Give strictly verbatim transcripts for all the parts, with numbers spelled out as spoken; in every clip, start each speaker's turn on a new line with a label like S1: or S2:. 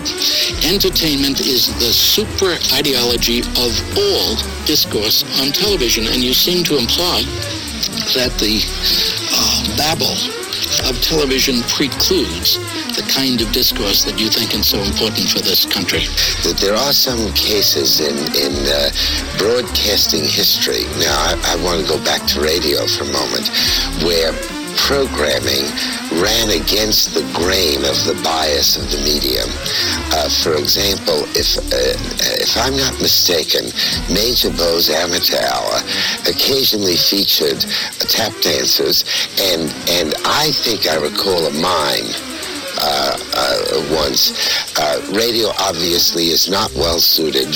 S1: Entertainment is the super ideology of all discourse on television, and you seem to imply that the uh, babble of television precludes the kind of discourse that you think is so important for this country.
S2: There are some cases in, in uh, broadcasting history. Now, I, I want to go back to radio for a moment, where programming ran against the grain of the bias of the medium. Uh, for example, if uh, if I'm not mistaken, Major Bose Amateur Hour occasionally featured uh, tap dancers, and and I think I recall a mime uh, uh, once. Uh, radio obviously is not well suited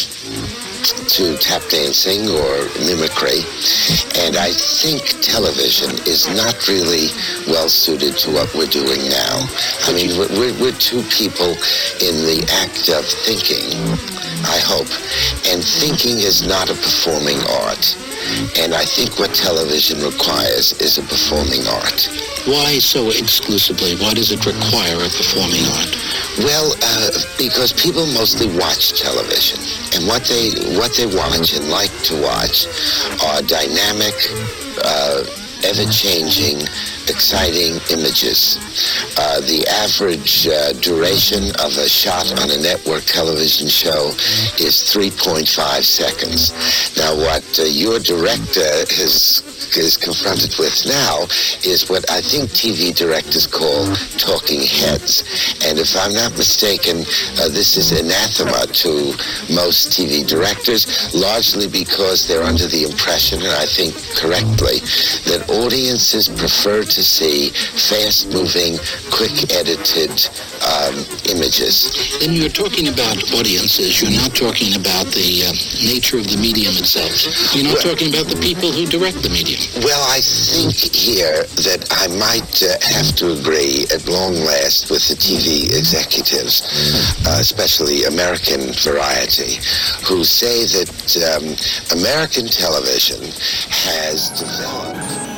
S2: to tap dancing or mimicry, and I think television is not really well suited to what we're doing now. I mean, we're, we're two people in the act of thinking, I hope, and thinking is not a performing art. And I think what television requires is a performing art.
S1: Why so exclusively? Why does it require a performing art?
S2: Well, uh, because people mostly watch television, and what they what they watch and like to watch are dynamic, uh, ever-changing, exciting images. Uh, the average uh, duration of a shot on a network television show is three point five seconds. Now, what uh, your director is, is confronted with now is what I think T V directors call talking heads. And if I'm not mistaken, uh, this is anathema to most T V directors, largely because they're under the impression, and I think correctly, that audiences prefer to see fast-moving, quick-edited um, images.
S1: When you're talking about audiences, you're not talking about the uh, nature of the medium itself. You're not well, talking about the people who direct the medium.
S2: Well, I think here that I might uh, have to agree at long last with the T V executives, uh, especially American Variety, who say that um, American television has developed